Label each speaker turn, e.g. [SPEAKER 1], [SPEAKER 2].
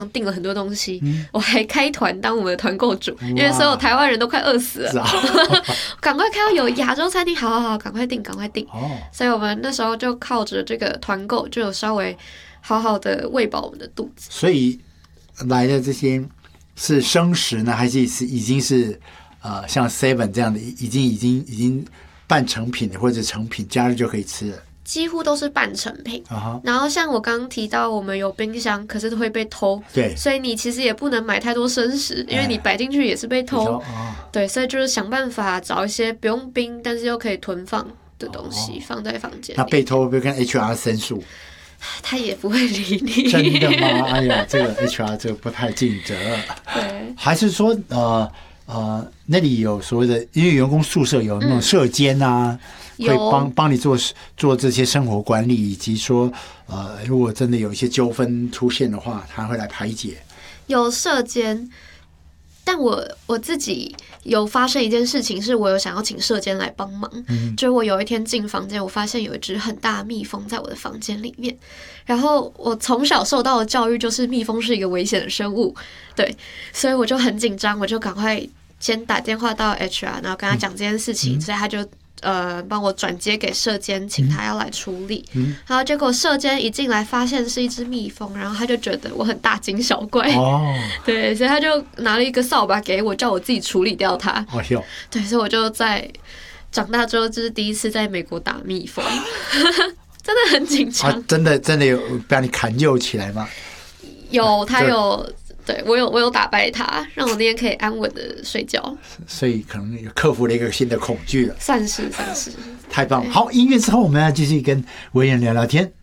[SPEAKER 1] 订了很多东西，我还开团当我们的团购主，因为所有台湾人都快饿死了，赶快看到有亚洲餐厅，好，赶快订，所以我们那时候就靠着这个团购，就有稍微好好的喂饱我们的肚子。
[SPEAKER 2] 所以来的这些是生食呢，还是已经是像 Seven 这样的，已经半成品或者成品，加热就可以吃了？
[SPEAKER 1] 几乎都是半成品，然后像我刚刚提到，我们有冰箱，可是会被偷，
[SPEAKER 2] 对，
[SPEAKER 1] 所以你其实也不能买太多生食，因为你摆进去也是被偷，对，所以就是想办法找一些不用冰，但是又可以囤放的东西放在房间里。
[SPEAKER 2] 那被偷会不会跟 HR 申诉？
[SPEAKER 1] 他也不会理你。
[SPEAKER 2] 真的吗？哎呀，这个 HR 这个不太尽责。
[SPEAKER 1] 对，
[SPEAKER 2] 还是说那里有所谓的，因为员工宿舍有那种舍监啊。会帮你做这些生活管理，以及说如果真的有一些纠纷出现的话，他会来排解。
[SPEAKER 1] 有舍监，但我自己有发生一件事情，是我有想要请舍监来帮忙。就是我有一天进房间，我发现有一只很大的蜜蜂在我的房间里面。然后我从小受到的教育就是蜜蜂是一个危险的生物，对，所以我就很紧张，我就赶快先打电话到 HR， 然后跟他讲这件事情，所以他就帮我转接给舍监，请他要来处理。然后结果舍监一进来，发现是一只蜜蜂，然后他就觉得我很大惊小怪。对，所以他就拿了一个扫把给我，叫我自己处理掉它。对，所以我就在长大之后，这是第一次在美国打蜜蜂，真的很紧张。
[SPEAKER 2] 真的有把你砍救起来吗？
[SPEAKER 1] 有，他有。对，我有打败他，让我那天可以安稳的睡觉，
[SPEAKER 2] 所以可能克服了一个新的恐惧了，
[SPEAKER 1] 算是
[SPEAKER 2] 太棒了。好，音乐之后我们要继续跟维仁聊聊天。